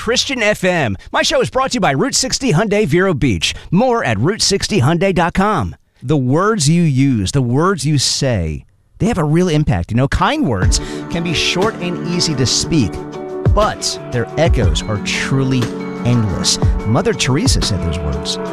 Christian FM. My show is brought to you by Route 60 Hyundai Vero Beach. More at Route60Hyundai.com. The words you use, the words you say, they have a real impact. Kind words can be short and easy to speak, but their echoes are truly endless. Mother Teresa said those words.